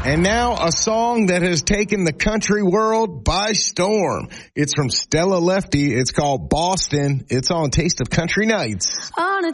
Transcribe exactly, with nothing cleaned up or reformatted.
And now a song that has taken the country world by storm. It's from Stella Lefty. It's called Boston. It's on Taste of Country Nights. On a